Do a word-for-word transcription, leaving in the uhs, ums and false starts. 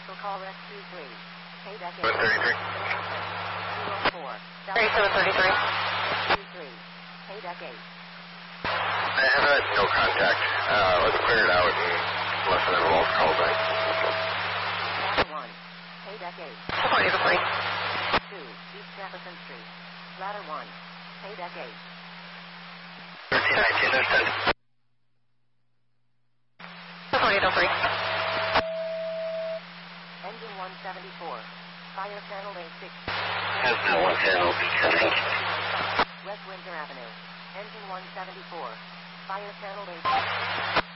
Special call rescue three. K deck eight. one thirty-three. zero four. thirty-seven thirty-three. Rescue three. K deck eight. I have had no contact. Uh, let's clear it out and less than a wolf call back. Ladder one. K deck eight. forty to three. two. East Jefferson Street. Ladder one. K deck eight. thirteen nineteen, understood. forty to three. Engine one seventy-four. Fire channel A six. Has no one channel seven. West Windsor Avenue. Engine one seventy-four. Fire channel A six.